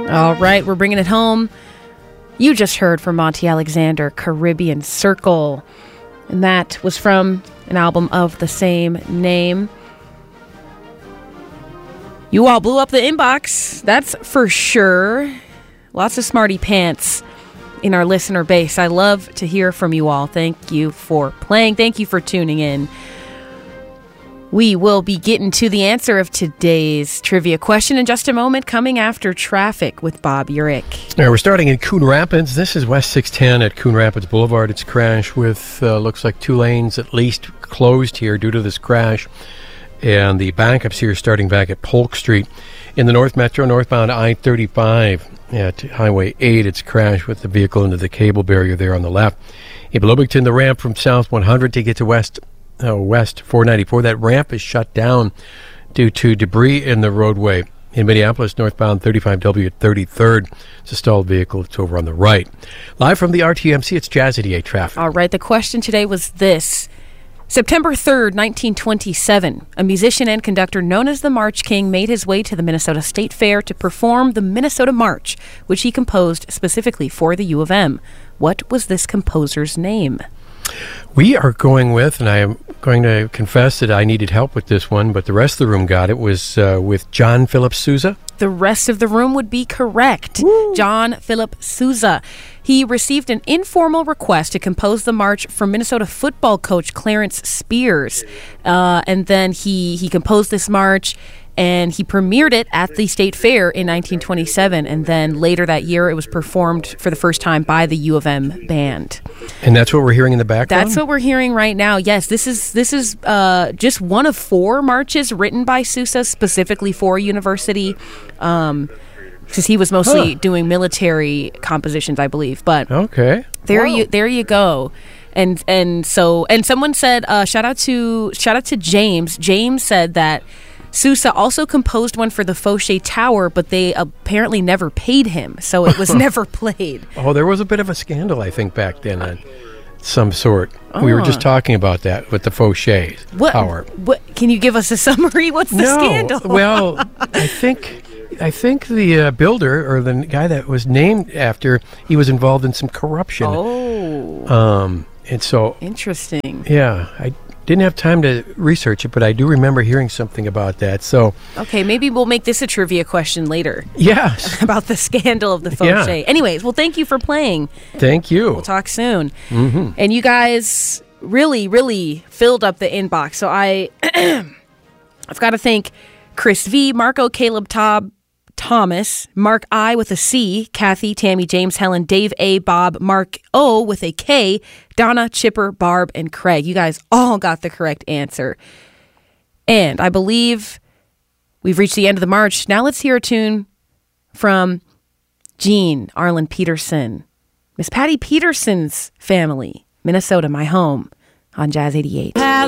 All right, we're bringing it home. You just heard from Monty Alexander, Caribbean Circle. And that was from an album of the same name. You all blew up the inbox, that's for sure. Lots of smarty pants in our listener base. I love to hear from you all. Thank you for playing. Thank you for tuning in. We will be getting to the answer of today's trivia question in just a moment, coming after traffic with Bob Urich. All right, we're starting in Coon Rapids. This is West 610 at Coon Rapids Boulevard. It's a crash with, looks like 2 lanes at least closed here due to this crash. And the backups here starting back at Polk Street. In the North Metro, northbound I-35 at Highway 8, it's crashed with the vehicle into the cable barrier there on the left. In Bloomington, the ramp from South 100 to get to West 494. That ramp is shut down due to debris in the roadway. In Minneapolis, northbound 35W at 33rd. It's a stalled vehicle. It's over on the right. Live from the RTMC, it's Jazz 88 traffic. All right, the question today was this. September 3rd, 1927, a musician and conductor known as the March King made his way to the Minnesota State Fair to perform the Minnesota March, which he composed specifically for the U of M. What was this composer's name? We are going with, and I am going to confess that I needed help with this one, but the rest of the room got it, was with John Philip Sousa. The rest of the room would be correct. Woo! John Philip Sousa. He received an informal request to compose the march from Minnesota football coach Clarence Spears. And then he composed this march, and he premiered it at the State Fair in 1927. And then later that year, it was performed for the first time by the U of M band. And that's what we're hearing in the background? That's what we're hearing right now. Yes, this is just one of 4 marches written by Sousa specifically for university, because he was mostly doing military compositions, I believe. But okay, there you go. And someone said shout out to James. James said that Sousa also composed one for the Fauché Tower, but they apparently never paid him, so it was never played. Oh, there was a bit of a scandal, I think, back then on some sort. We were just talking about that with the Fauché Tower. What? Can you give us a summary? What's the scandal? Well, I think the builder, or the guy that was named after, he was involved in some corruption. Oh. And so... Interesting. Yeah, I didn't have time to research it, but I do remember hearing something about that. So okay, maybe we'll make this a trivia question later. Yes. About the scandal of the Fauché. Yeah. Anyways, well, thank you for playing. Thank you. We'll talk soon. Mm-hmm. And you guys really, really filled up the inbox. So I've got to thank Chris V, Marco, Caleb, Thomas, Mark I with a C, Kathy, Tammy, James, Helen, Dave A, Bob, Mark O with a K, Donna, Chipper, Barb, and Craig. You guys all got the correct answer. And I believe we've reached the end of the march. Now let's hear a tune from Jean Arlen Peterson, Miss Patty Peterson's family, Minnesota, my home, on Jazz 88.